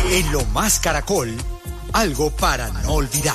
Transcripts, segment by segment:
En Lo Más Caracol, algo para no olvidar.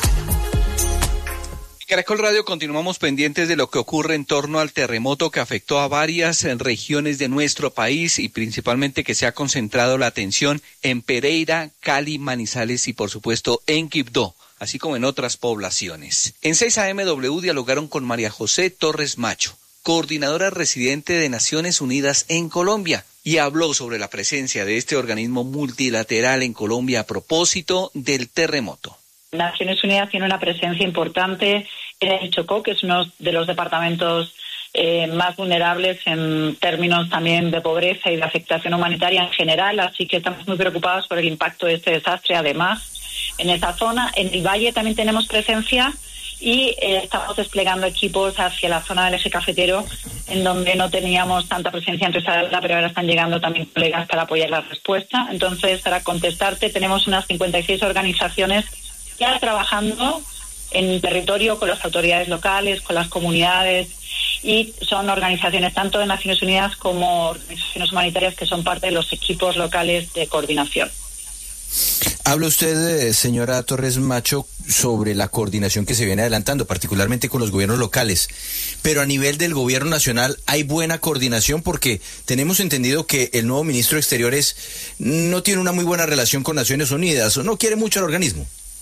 Caracol Radio continuamos pendientes de lo que ocurre en torno al terremoto que afectó a varias regiones de nuestro país y principalmente que se ha concentrado la atención en Pereira, Cali, Manizales y por supuesto en Quibdó, así como en otras poblaciones. En 6 AM W dialogaron con María José Torres Macho, coordinadora residente de Naciones Unidas en Colombia, y habló sobre la presencia de este organismo multilateral en Colombia a propósito del terremoto. Naciones Unidas tiene una presencia importante en el Chocó, que es uno de los departamentos más vulnerables en términos también de pobreza y de afectación humanitaria en general, así que estamos muy preocupados por el impacto de este desastre. Además, en esa zona, en el valle también tenemos presencia y estamos desplegando equipos hacia la zona del eje cafetero, en donde no teníamos tanta presencia antes, pero ahora están llegando también colegas para apoyar la respuesta. Entonces, para contestarte, tenemos unas 56 organizaciones ya trabajando en territorio con las autoridades locales, con las comunidades, y son organizaciones tanto de Naciones Unidas como organizaciones humanitarias que son parte de los equipos locales de coordinación. Habla usted, señora Torres Macho, sobre la coordinación que se viene adelantando, particularmente con los gobiernos locales. Pero a nivel del gobierno nacional, ¿hay buena coordinación? Porque tenemos entendido que el nuevo ministro de Exteriores no tiene una muy buena relación con Naciones Unidas o no quiere mucho al organismo.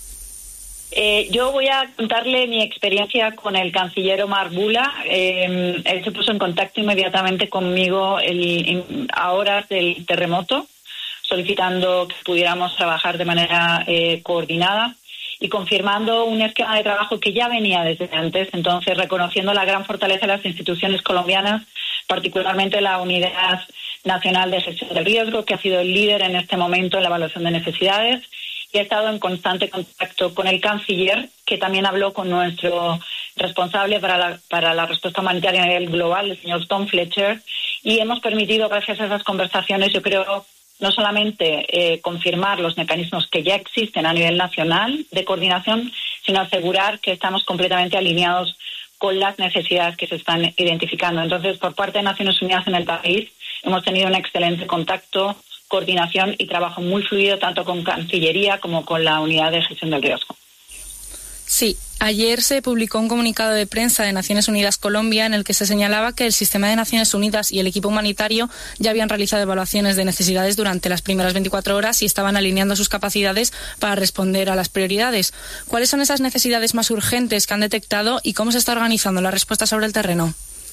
Yo voy a contarle mi experiencia con el canciller Omar Bula. Él se puso en contacto inmediatamente conmigo a horas del terremoto, solicitando que pudiéramos trabajar de manera coordinada y confirmando un esquema de trabajo que ya venía desde antes. Entonces, reconociendo la gran fortaleza de las instituciones colombianas, particularmente la Unidad Nacional de Gestión del Riesgo, que ha sido el líder en este momento en la evaluación de necesidades. Y he estado en constante contacto con el canciller, que también habló con nuestro responsable para la respuesta humanitaria a nivel global, el señor Tom Fletcher, y hemos permitido, gracias a esas conversaciones, yo creo, no solamente confirmar los mecanismos que ya existen a nivel nacional de coordinación, sino asegurar que estamos completamente alineados con las necesidades que se están identificando. Entonces, por parte de Naciones Unidas en el país, hemos tenido un excelente contacto, coordinación y trabajo muy fluido tanto con Cancillería como con la Unidad de Gestión del Riesgo. Sí, ayer se publicó un comunicado de prensa de Naciones Unidas Colombia en el que se señalaba que el sistema de Naciones Unidas y el equipo humanitario ya habían realizado evaluaciones de necesidades durante las primeras 24 horas y estaban alineando sus capacidades para responder a las prioridades. ¿Cuáles son esas necesidades más urgentes que han detectado y cómo se está organizando la respuesta sobre el terreno?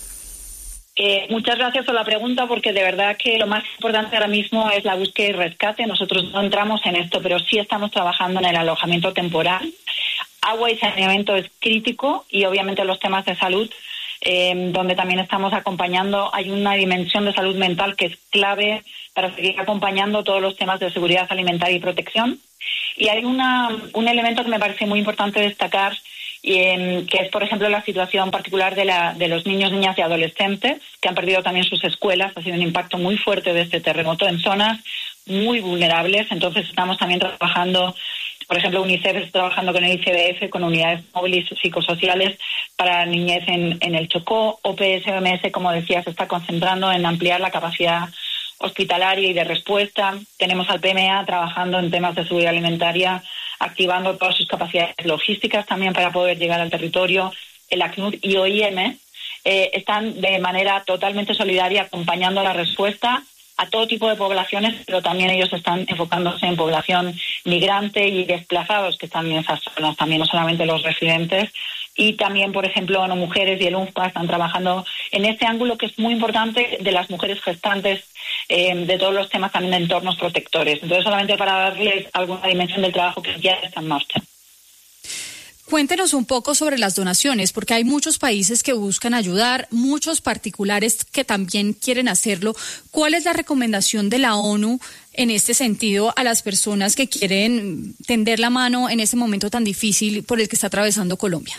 Muchas gracias por la pregunta, porque de verdad que lo más importante ahora mismo es la búsqueda y rescate. Nosotros no entramos en esto, pero sí estamos trabajando en el alojamiento temporal. Agua y saneamiento es crítico y obviamente los temas de salud, donde también estamos acompañando. Hay una dimensión de salud mental que es clave para seguir acompañando todos los temas de seguridad alimentaria y protección. Y hay un elemento que me parece muy importante destacar, que es, por ejemplo, la situación particular de los niños, niñas y adolescentes que han perdido también sus escuelas. Ha sido un impacto muy fuerte de este terremoto en zonas muy vulnerables. Entonces estamos también trabajando, por ejemplo, UNICEF está trabajando con el ICBF, con unidades móviles psicosociales para niñez en el Chocó. OPS-OMS, como decía, se está concentrando en ampliar la capacidad hospitalaria y de respuesta. Tenemos al PMA trabajando en temas de seguridad alimentaria, activando todas sus capacidades logísticas también para poder llegar al territorio. El ACNUR y OIM están de manera totalmente solidaria acompañando la respuesta a todo tipo de poblaciones, pero también ellos están enfocándose en población migrante y desplazados que están en esas zonas, también no solamente los residentes. Y también, por ejemplo, las mujeres y el UNFPA están trabajando en este ángulo que es muy importante de las mujeres gestantes, de todos los temas también de entornos protectores. Entonces, solamente para darles alguna dimensión del trabajo que ya está en marcha. Cuéntenos un poco sobre las donaciones, porque hay muchos países que buscan ayudar, muchos particulares que también quieren hacerlo. ¿Cuál es la recomendación de la ONU en este sentido a las personas que quieren tender la mano en ese momento tan difícil por el que está atravesando Colombia?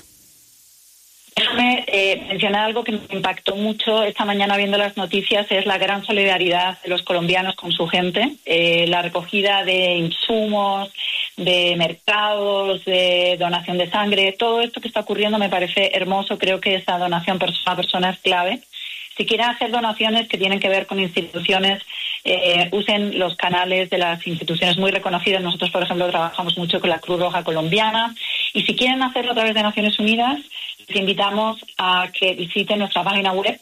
Déjame mencionar algo que me impactó mucho esta mañana viendo las noticias, es la gran solidaridad de los colombianos con su gente, la recogida de insumos, de mercados, de donación de sangre. Todo esto que está ocurriendo me parece hermoso. Creo que esa donación persona a persona es clave. Si quieren hacer donaciones que tienen que ver con instituciones, usen los canales de las instituciones muy reconocidas. Nosotros, por ejemplo, trabajamos mucho con la Cruz Roja Colombiana. Y si quieren hacerlo a través de Naciones Unidas, les invitamos a que visiten nuestra página web,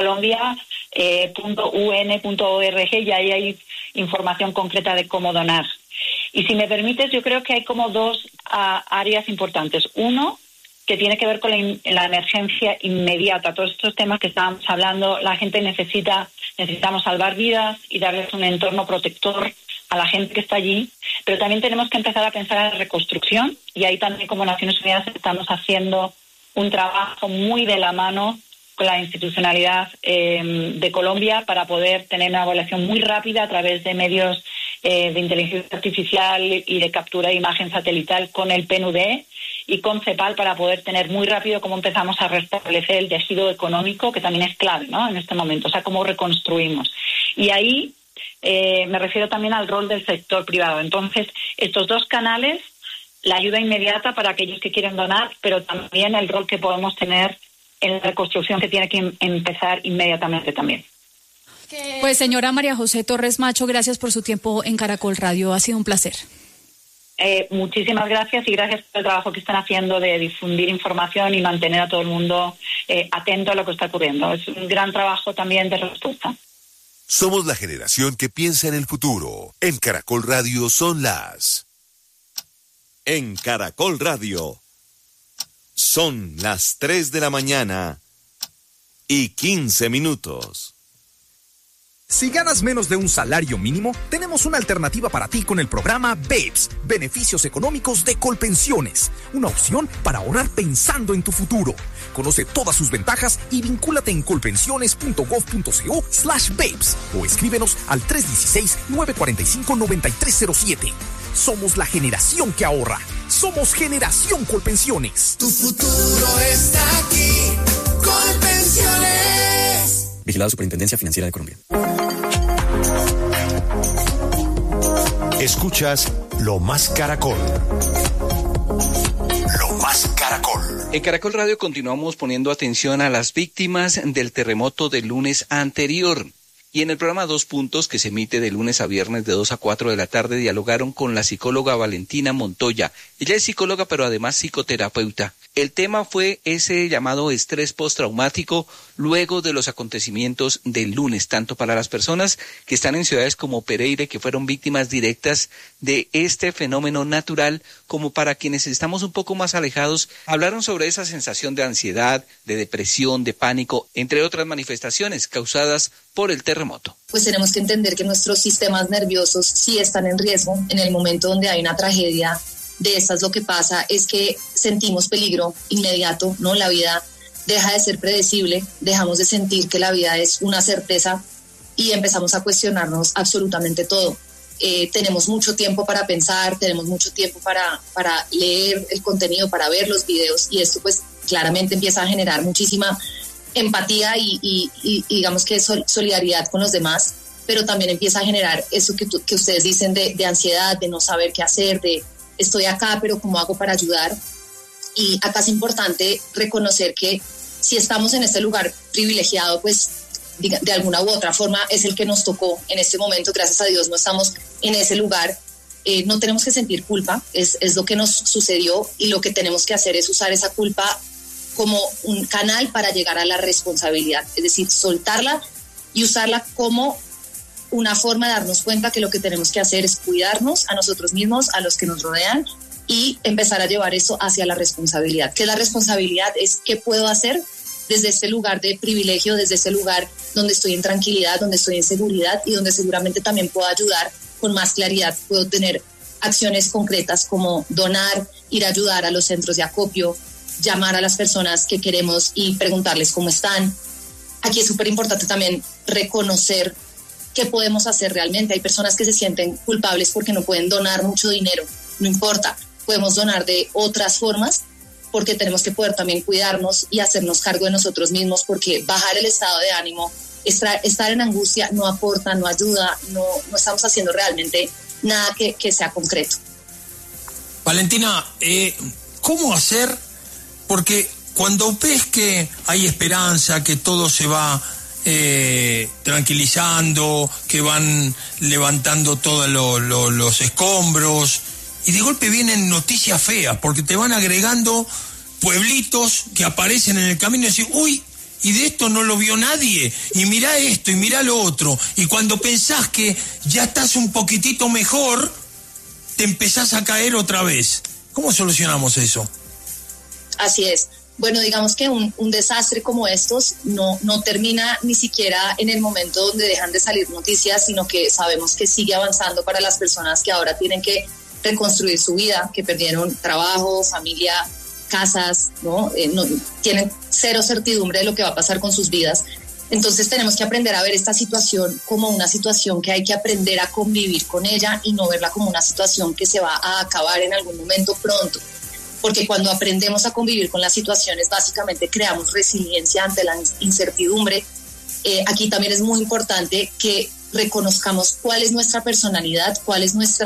colombia.un.org, y ahí hay información concreta de cómo donar. Y si me permites, yo creo que hay como dos áreas importantes. Uno, que tiene que ver con la emergencia inmediata. Todos estos temas que estábamos hablando, la gente necesitamos salvar vidas y darles un entorno protector a la gente que está allí, pero también tenemos que empezar a pensar en la reconstrucción, y ahí también como Naciones Unidas estamos haciendo un trabajo muy de la mano con la institucionalidad de Colombia para poder tener una evaluación muy rápida a través de medios de inteligencia artificial y de captura de imagen satelital con el PNUD y con CEPAL, para poder tener muy rápido cómo empezamos a restablecer el tejido económico, que también es clave, ¿no?, en este momento, o sea, cómo reconstruimos. Y ahí me refiero también al rol del sector privado. Entonces, estos dos canales, la ayuda inmediata para aquellos que quieren donar, pero también el rol que podemos tener en la reconstrucción, que tiene que empezar inmediatamente también. Pues señora María José Torres Macho, gracias por su tiempo en Caracol Radio, ha sido un placer. Muchísimas gracias, y gracias por el trabajo que están haciendo de difundir información y mantener a todo el mundo atento a lo que está ocurriendo. Es un gran trabajo también de respuesta. Somos la generación que piensa en el futuro. En Caracol Radio son las... En Caracol Radio son las 3 de la mañana y 15 minutos. Si ganas menos de un salario mínimo, tenemos una alternativa para ti con el programa BEPS, Beneficios Económicos de Colpensiones. Una opción para ahorrar pensando en tu futuro. Conoce todas sus ventajas y vincúlate en colpensiones.gov.co/BEPS o escríbenos al 316-945-9307. Somos la generación que ahorra. Somos Generación Colpensiones. Tu futuro está aquí. Colpensiones. Vigilado Superintendencia Financiera de Colombia. Escuchas Lo Más Caracol. Lo Más Caracol. En Caracol Radio continuamos poniendo atención a las víctimas del terremoto del lunes anterior. Y en el programa 2 Puntos, que se emite de lunes a viernes de 2 a 4 de la tarde, dialogaron con la psicóloga Valentina Montoya. Ella es psicóloga, pero además psicoterapeuta. El tema fue ese llamado estrés postraumático luego de los acontecimientos del lunes, tanto para las personas que están en ciudades como Pereira, que fueron víctimas directas de este fenómeno natural, como para quienes estamos un poco más alejados. Hablaron sobre esa sensación de ansiedad, de depresión, de pánico, entre otras manifestaciones causadas por el terremoto. Pues tenemos que entender que nuestros sistemas nerviosos sí están en riesgo en el momento donde hay una tragedia de estas. Lo que pasa es que sentimos peligro inmediato, ¿no? La vida deja de ser predecible, dejamos de sentir que la vida es una certeza y empezamos a cuestionarnos absolutamente todo. Tenemos mucho tiempo para pensar, tenemos mucho tiempo para leer el contenido, para ver los videos, y esto pues claramente empieza a generar muchísima empatía y digamos que solidaridad con los demás, pero también empieza a generar eso que ustedes dicen de ansiedad, de no saber qué hacer, de estoy acá, pero ¿cómo hago para ayudar? Y acá es importante reconocer que si estamos en este lugar privilegiado, pues de alguna u otra forma es el que nos tocó en este momento. Gracias a Dios no estamos en ese lugar. No tenemos que sentir culpa, es lo que nos sucedió, y lo que tenemos que hacer es usar esa culpa como un canal para llegar a la responsabilidad, es decir, soltarla y usarla como una forma de darnos cuenta que lo que tenemos que hacer es cuidarnos a nosotros mismos, a los que nos rodean, y empezar a llevar eso hacia la responsabilidad. ¿Qué es la responsabilidad? Es qué puedo hacer desde este lugar de privilegio, desde ese lugar donde estoy en tranquilidad, donde estoy en seguridad y donde seguramente también puedo ayudar con más claridad. Puedo tener acciones concretas como donar, ir a ayudar a los centros de acopio, llamar a las personas que queremos y preguntarles cómo están. Aquí es súper importante también reconocer qué podemos hacer realmente. Hay personas que se sienten culpables porque no pueden donar mucho dinero. No importa, podemos donar de otras formas, porque tenemos que poder también cuidarnos y hacernos cargo de nosotros mismos, porque bajar el estado de ánimo, estar en angustia no aporta, no ayuda, no estamos haciendo realmente nada que sea concreto. Valentina, ¿cómo hacer? Porque cuando ves que hay esperanza, que todo se va tranquilizando, que van levantando todos los escombros, y de golpe vienen noticias feas, porque te van agregando pueblitos que aparecen en el camino y decís, uy, y de esto no lo vio nadie, y mirá esto, y mirá lo otro, y cuando pensás que ya estás un poquitito mejor, te empezás a caer otra vez. ¿Cómo solucionamos eso? Así es. Bueno, digamos que un desastre como estos no termina ni siquiera en el momento donde dejan de salir noticias, sino que sabemos que sigue avanzando para las personas que ahora tienen que reconstruir su vida, que perdieron trabajo, familia, casas, ¿no? Tienen cero certidumbre de lo que va a pasar con sus vidas. Entonces tenemos que aprender a ver esta situación como una situación que hay que aprender a convivir con ella y no verla como una situación que se va a acabar en algún momento pronto. Porque cuando aprendemos a convivir con las situaciones, básicamente creamos resiliencia ante la incertidumbre. Aquí también es muy importante que reconozcamos cuál es nuestra personalidad, cuál es nuestro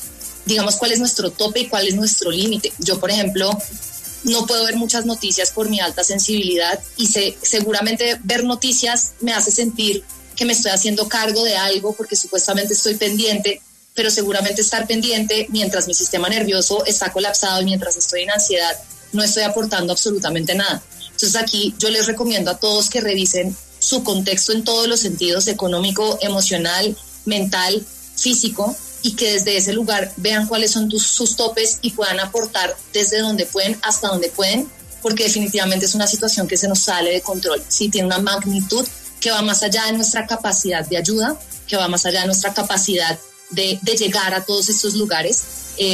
tope y cuál es nuestro límite. Yo, por ejemplo, no puedo ver muchas noticias por mi alta sensibilidad y seguramente ver noticias me hace sentir que me estoy haciendo cargo de algo porque supuestamente estoy pendiente, pero seguramente estar pendiente mientras mi sistema nervioso está colapsado y mientras estoy en ansiedad no estoy aportando absolutamente nada. Entonces aquí yo les recomiendo a todos que revisen su contexto en todos los sentidos, económico, emocional, mental, físico, y que desde ese lugar vean cuáles son sus topes y puedan aportar desde donde pueden hasta donde pueden, porque definitivamente es una situación que se nos sale de control. Sí, tiene una magnitud que va más allá de nuestra capacidad de ayuda, que va más allá de nuestra capacidad de llegar a todos estos lugares.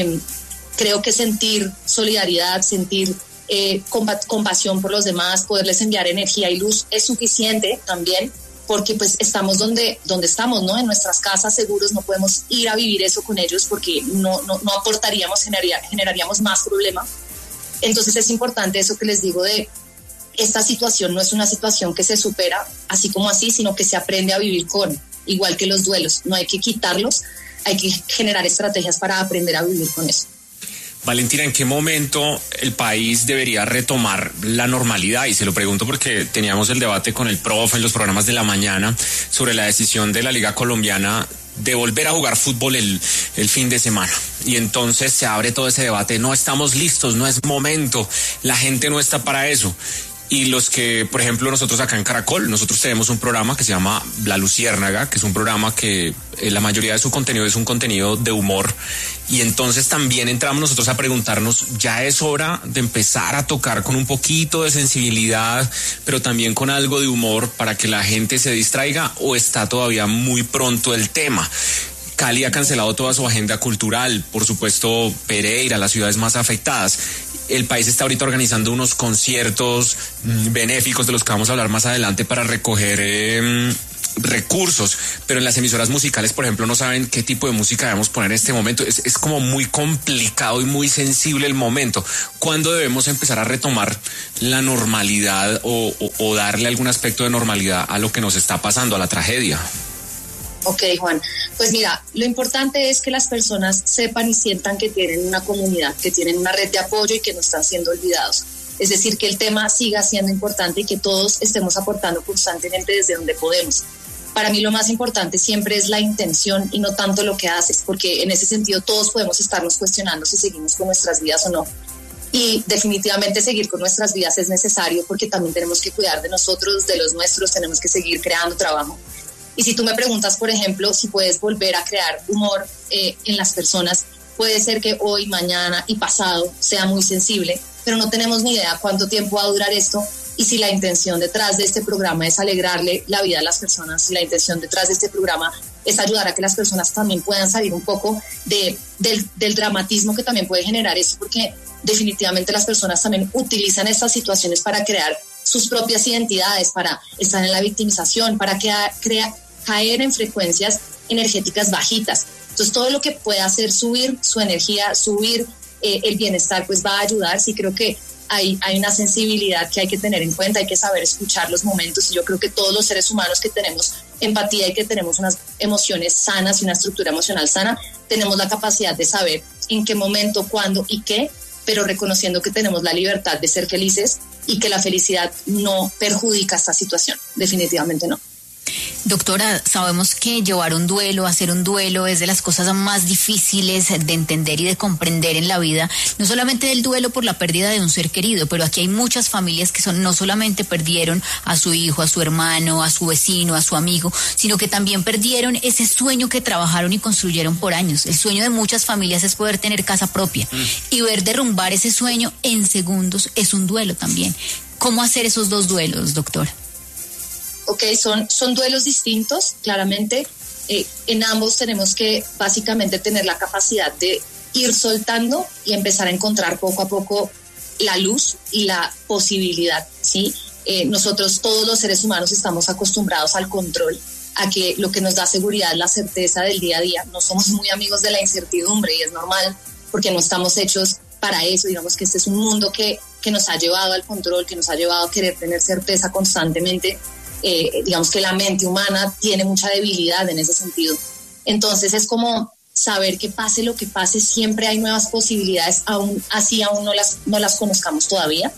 Creo que sentir solidaridad, sentir compasión por los demás, poderles enviar energía y luz es suficiente también, porque pues estamos donde estamos, ¿no? En nuestras casas seguros, no podemos ir a vivir eso con ellos porque no aportaríamos, generaríamos más problema. Entonces es importante eso que les digo de esta situación no es una situación que se supera así como así, sino que se aprende a vivir con, igual que los duelos, no hay que quitarlos, hay que generar estrategias para aprender a vivir con eso. Valentina, ¿en qué momento el país debería retomar la normalidad? Y se lo pregunto porque teníamos el debate con el profe en los programas de la mañana sobre la decisión de la Liga Colombiana de volver a jugar fútbol el fin de semana. Y entonces se abre todo ese debate, no estamos listos, no es momento, la gente no está para eso. Y los que, por ejemplo, nosotros acá en Caracol, nosotros tenemos un programa que se llama La Luciérnaga, que es un programa que la mayoría de su contenido es un contenido de humor. Y entonces también entramos nosotros a preguntarnos, ya es hora de empezar a tocar con un poquito de sensibilidad, pero también con algo de humor para que la gente se distraiga, o está todavía muy pronto el tema. Cali ha cancelado toda su agenda cultural, por supuesto Pereira, las ciudades más afectadas. El país está ahorita organizando unos conciertos benéficos de los que vamos a hablar más adelante para recoger recursos, pero en las emisoras musicales, por ejemplo, no saben qué tipo de música debemos poner en este momento. Es como muy complicado y muy sensible el momento. ¿Cuándo debemos empezar a retomar la normalidad o darle algún aspecto de normalidad a lo que nos está pasando, a la tragedia? Ok, Juan. Pues mira, lo importante es que las personas sepan y sientan que tienen una comunidad, que tienen una red de apoyo y que no están siendo olvidados. Es decir, que el tema siga siendo importante y que todos estemos aportando constantemente desde donde podemos. Para mí lo más importante siempre es la intención y no tanto lo que haces, porque en ese sentido todos podemos estarnos cuestionando si seguimos con nuestras vidas o no. Y definitivamente seguir con nuestras vidas es necesario porque también tenemos que cuidar de nosotros, de los nuestros, tenemos que seguir creando trabajo. Y si tú me preguntas, por ejemplo, si puedes volver a crear humor en las personas, puede ser que hoy, mañana y pasado sea muy sensible, pero no tenemos ni idea cuánto tiempo va a durar esto. Y si la intención detrás de este programa es alegrarle la vida a las personas, si la intención detrás de este programa es ayudar a que las personas también puedan salir un poco del dramatismo que también puede generar esto, porque definitivamente las personas también utilizan estas situaciones para crear sus propias identidades, para estar en la victimización, para caer en frecuencias energéticas bajitas. Entonces todo lo que pueda hacer subir su energía, subir el bienestar, pues va a ayudar. Sí, creo que hay una sensibilidad que hay que tener en cuenta, hay que saber escuchar los momentos, y yo creo que todos los seres humanos que tenemos empatía y que tenemos unas emociones sanas y una estructura emocional sana, tenemos la capacidad de saber en qué momento, cuándo y qué, pero reconociendo que tenemos la libertad de ser felices y que la felicidad no perjudica esta situación, definitivamente no. Doctora, sabemos que llevar un duelo, hacer un duelo es de las cosas más difíciles de entender y de comprender en la vida, no solamente del duelo por la pérdida de un ser querido, pero aquí hay muchas familias que no solamente perdieron a su hijo, a su hermano, a su vecino, a su amigo, sino que también perdieron ese sueño que trabajaron y construyeron por años. El sueño de muchas familias es poder tener casa propia y ver derrumbar ese sueño en segundos es un duelo también. ¿Cómo hacer esos dos duelos, doctora? Ok, son duelos distintos, claramente. En ambos tenemos que básicamente tener la capacidad de ir soltando y empezar a encontrar poco a poco la luz y la posibilidad, ¿sí? Nosotros, todos los seres humanos, estamos acostumbrados al control, a que lo que nos da seguridad es la certeza del día a día. No somos muy amigos de la incertidumbre y es normal porque no estamos hechos para eso. Digamos que este es un mundo que nos ha llevado al control, que nos ha llevado a querer tener certeza constantemente. Digamos que la mente humana tiene mucha debilidad en ese sentido. Entonces es como saber que pase lo que pase, siempre hay nuevas posibilidades, aún no las conozcamos todavía.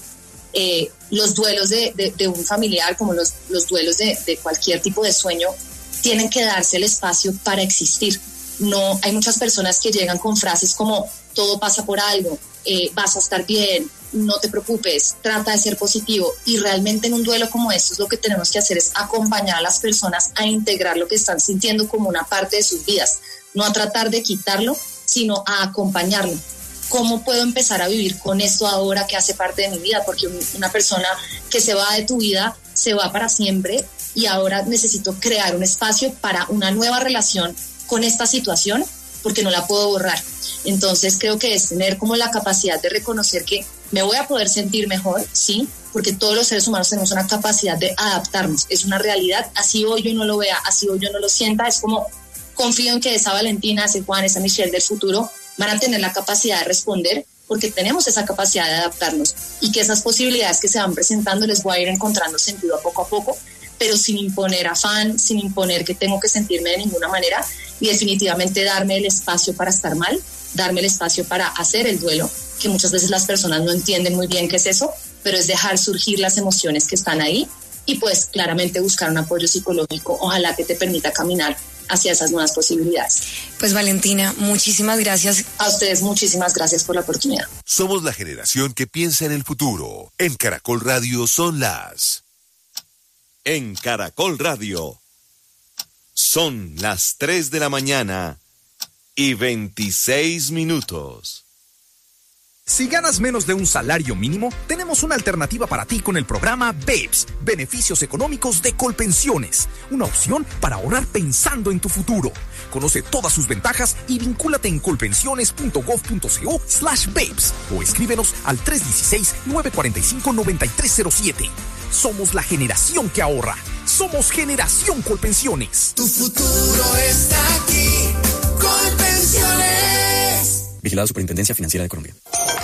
Los duelos de un familiar, como los duelos de cualquier tipo de sueño, tienen que darse el espacio para existir. No, hay muchas personas que llegan con frases como todo pasa por algo, vas a estar bien, no te preocupes, trata de ser positivo, y realmente en un duelo como esto lo que tenemos que hacer es acompañar a las personas a integrar lo que están sintiendo como una parte de sus vidas, no a tratar de quitarlo, sino a acompañarlo. ¿Cómo puedo empezar a vivir con esto ahora que hace parte de mi vida? Porque una persona que se va de tu vida se va para siempre, y ahora necesito crear un espacio para una nueva relación con esta situación porque no la puedo borrar. Entonces creo que es tener como la capacidad de reconocer que me voy a poder sentir mejor, sí, porque todos los seres humanos tenemos una capacidad de adaptarnos, es una realidad, así hoy yo no lo vea, así hoy yo no lo sienta, es como confío en que esa Valentina, ese Juan, esa Michelle del futuro van a tener la capacidad de responder, porque tenemos esa capacidad de adaptarnos, y que esas posibilidades que se van presentando les voy a ir encontrando sentido a poco, pero sin imponer afán, sin imponer que tengo que sentirme de ninguna manera, y definitivamente darme el espacio para estar mal, darme el espacio para hacer el duelo, que muchas veces las personas no entienden muy bien qué es eso, pero es dejar surgir las emociones que están ahí, y pues claramente buscar un apoyo psicológico, ojalá que te permita caminar hacia esas nuevas posibilidades. Pues Valentina, muchísimas gracias. A ustedes muchísimas gracias por la oportunidad. Somos la generación que piensa en el futuro. En Caracol Radio son las... En Caracol Radio son las 3 de la mañana y 26 minutos. Si ganas menos de un salario mínimo, tenemos una alternativa para ti con el programa BEPS, Beneficios Económicos de Colpensiones, una opción para ahorrar pensando en tu futuro. Conoce todas sus ventajas y vincúlate en colpensiones.gov.co/BEPS o escríbenos al 316-945-9307. Somos la generación que ahorra. Somos Generación Colpensiones. Tu futuro está aquí. Colpensiones. Vigilado Superintendencia Financiera de Colombia.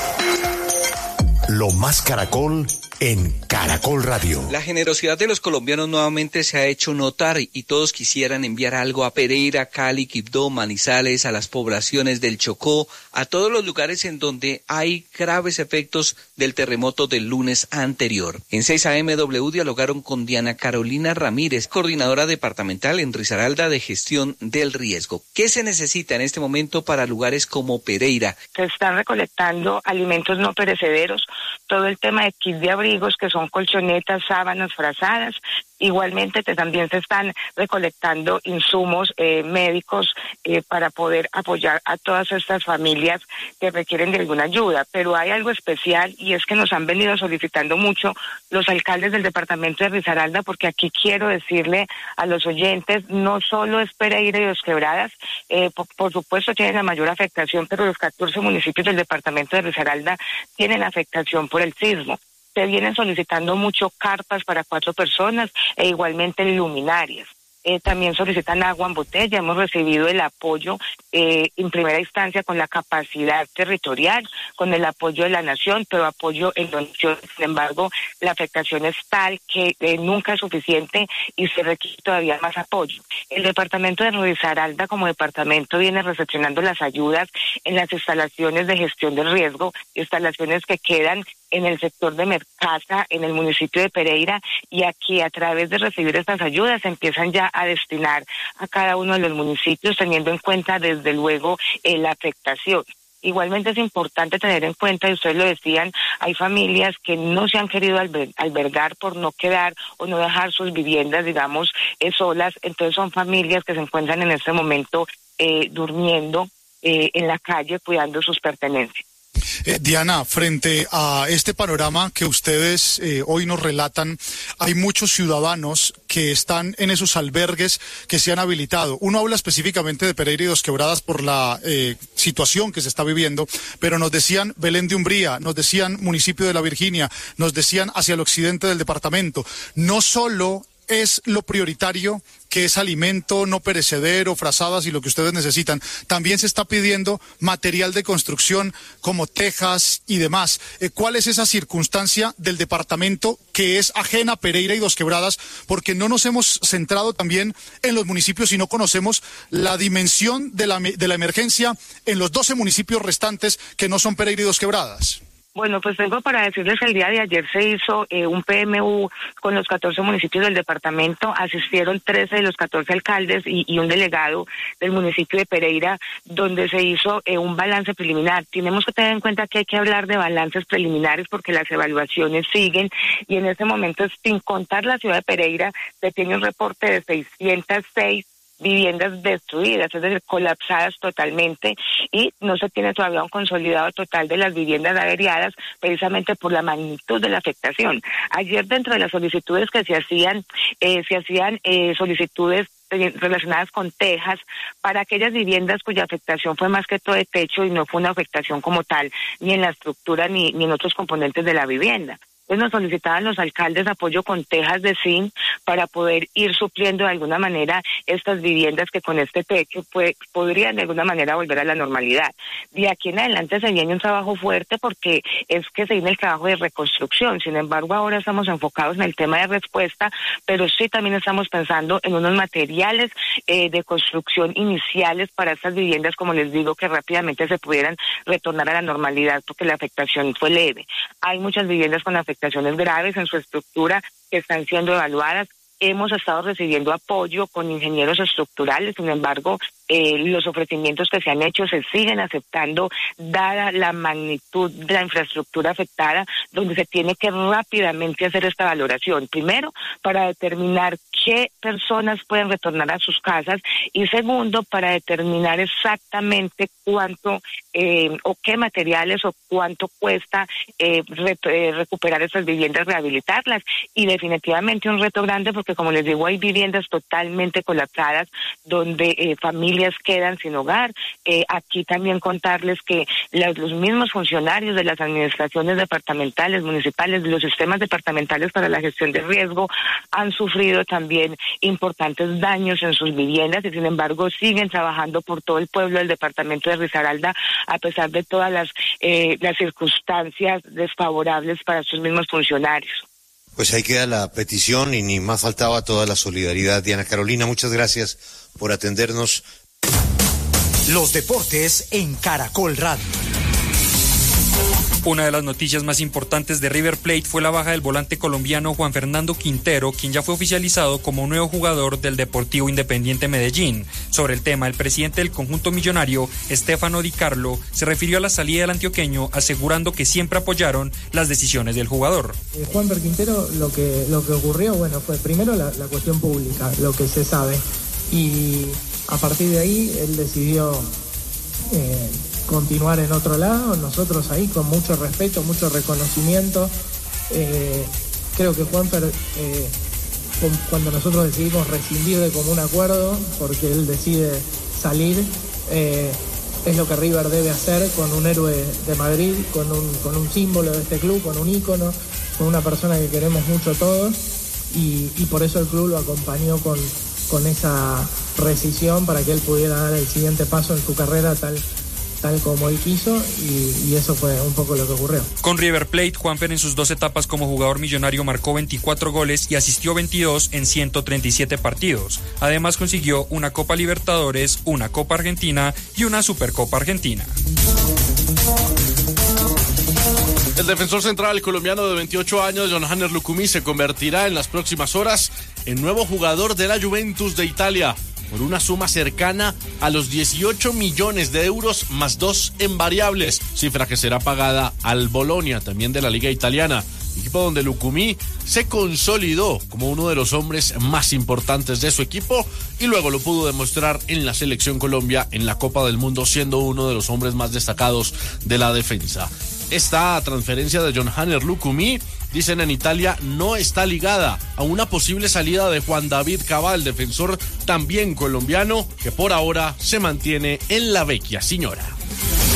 Lo más Caracol en Caracol Radio. La generosidad de los colombianos nuevamente se ha hecho notar y todos quisieran enviar algo a Pereira, Cali, Quibdó, Manizales, a las poblaciones del Chocó, a todos los lugares en donde hay graves efectos del terremoto del lunes anterior. En 6 AM W dialogaron con Diana Carolina Ramírez, coordinadora departamental en Risaralda de Gestión del Riesgo. ¿Qué se necesita en este momento para lugares como Pereira? Se están recolectando alimentos no perecederos, todo el tema de kit de abrigos, que son colchonetas, sábanas, frazadas. Igualmente también se están recolectando insumos médicos para poder apoyar a todas estas familias que requieren de alguna ayuda. Pero hay algo especial, y es que nos han venido solicitando mucho los alcaldes del departamento de Risaralda, porque aquí quiero decirle a los oyentes, no solo es Pereira y Dos Quebradas, por supuesto tienen la mayor afectación, pero los 14 municipios del departamento de Risaralda tienen afectación por el sismo. Se vienen solicitando mucho carpas para 4 personas e igualmente luminarias. También solicitan agua en botella. Hemos recibido el apoyo en primera instancia con la capacidad territorial, con el apoyo de la nación, pero apoyo en donaciones. Sin embargo, la afectación es tal que nunca es suficiente y se requiere todavía más apoyo. El departamento de Risaralda como departamento viene recepcionando las ayudas en las instalaciones de gestión del riesgo, instalaciones que quedan en el sector de Mercasa, en el municipio de Pereira, y aquí a través de recibir estas ayudas se empiezan ya a destinar a cada uno de los municipios, teniendo en cuenta desde luego la afectación. Igualmente es importante tener en cuenta, y ustedes lo decían, hay familias que no se han querido albergar por no quedar o no dejar sus viviendas, digamos, solas. Entonces son familias que se encuentran en este momento durmiendo en la calle, cuidando sus pertenencias. Diana, frente a este panorama que ustedes hoy nos relatan, hay muchos ciudadanos que están en esos albergues que se han habilitado. Uno habla específicamente de Pereira y Dos Quebradas por la situación que se está viviendo, pero nos decían Belén de Umbría, nos decían municipio de La Virginia, nos decían hacia el occidente del departamento. No solo es lo prioritario, que es alimento no perecedero, frazadas y lo que ustedes necesitan. También se está pidiendo material de construcción como tejas y demás. ¿Cuál es esa circunstancia del departamento que es ajena a Pereira y Dos Quebradas? Porque no nos hemos centrado también en los municipios y no conocemos la dimensión de la emergencia en los 12 municipios restantes que no son Pereira y Dos Quebradas. Bueno, pues tengo para decirles que el día de ayer se hizo un PMU con los 14 municipios del departamento. Asistieron 13 de los 14 alcaldes y un delegado del municipio de Pereira, donde se hizo un balance preliminar. Tenemos que tener en cuenta que hay que hablar de balances preliminares porque las evaluaciones siguen, y en este momento, sin contar la ciudad de Pereira, se tiene un reporte de 606 viviendas destruidas, es decir, colapsadas totalmente, y no se tiene todavía un consolidado total de las viviendas averiadas, precisamente por la magnitud de la afectación. Ayer, dentro de las solicitudes que se hacían solicitudes relacionadas con tejas para aquellas viviendas cuya afectación fue más que todo de techo y no fue una afectación como tal, ni en la estructura ni en otros componentes de la vivienda. Pues nos solicitaban los alcaldes apoyo con tejas de zinc para poder ir supliendo de alguna manera estas viviendas que con este techo podrían de alguna manera volver a la normalidad. De aquí en adelante se viene un trabajo fuerte porque es que se viene el trabajo de reconstrucción. Sin embargo, ahora estamos enfocados en el tema de respuesta, pero sí también estamos pensando en unos materiales de construcción iniciales para estas viviendas, como les digo, que rápidamente se pudieran retornar a la normalidad porque la afectación fue leve. Hay muchas viviendas con afectaciones graves en su estructura que están siendo evaluadas. Hemos estado recibiendo apoyo con ingenieros estructurales, sin embargo, los ofrecimientos que se han hecho se siguen aceptando, dada la magnitud de la infraestructura afectada, donde se tiene que rápidamente hacer esta valoración. Primero, para determinar qué personas pueden retornar a sus casas, y segundo, para determinar exactamente cuánto o qué materiales o cuánto cuesta recuperar estas viviendas, rehabilitarlas. Y definitivamente un reto grande porque, como les digo, hay viviendas totalmente colapsadas donde familias quedan sin hogar. Aquí también contarles que los mismos funcionarios de las administraciones departamentales, municipales, de los sistemas departamentales para la gestión de riesgo han sufrido también importantes daños en sus viviendas y sin embargo siguen trabajando por todo el pueblo del departamento de Risaralda a pesar de todas las circunstancias desfavorables para sus mismos funcionarios. Pues ahí queda la petición y ni más faltaba toda la solidaridad. Diana Carolina, muchas gracias por atendernos. Los deportes en Caracol Radio. Una de las noticias más importantes de River Plate fue la baja del volante colombiano Juan Fernando Quintero, quien ya fue oficializado como un nuevo jugador del Deportivo Independiente Medellín. Sobre el tema, el presidente del conjunto millonario, Stefano Di Carlo, se refirió a la salida del antioqueño, asegurando que siempre apoyaron las decisiones del jugador. Juan Quintero, lo que ocurrió, bueno, fue primero la cuestión pública, lo que se sabe, y a partir de ahí él decidió continuar en otro lado. Nosotros ahí con mucho respeto, mucho reconocimiento. Creo que Juanfer, cuando nosotros decidimos rescindir de común acuerdo, porque él decide salir, es lo que River debe hacer con un héroe de Madrid, con un símbolo de este club, con un ícono, con una persona que queremos mucho todos, y por eso el club lo acompañó con esa rescisión para que él pudiera dar el siguiente paso en su carrera tal como él quiso, y eso fue un poco lo que ocurrió. Con River Plate, Juanfer en sus 2 etapas como jugador millonario marcó 24 goles y asistió 22 en 137 partidos. Además consiguió una Copa Libertadores, una Copa Argentina y una Supercopa Argentina. El defensor central colombiano de 28 años, John-Hannes Lucumí, se convertirá en las próximas horas en nuevo jugador de la Juventus de Italia por una suma cercana a los 18 millones de euros más 2 en variables, cifra que será pagada al Bolonia, también de la Liga Italiana, equipo donde Lucumí se consolidó como uno de los hombres más importantes de su equipo y luego lo pudo demostrar en la Selección Colombia en la Copa del Mundo, siendo uno de los hombres más destacados de la defensa. Esta transferencia de John-Hannes Lucumí, dicen en Italia, no está ligada a una posible salida de Juan David Cabal, defensor también colombiano, que por ahora se mantiene en la Vecchia Signora.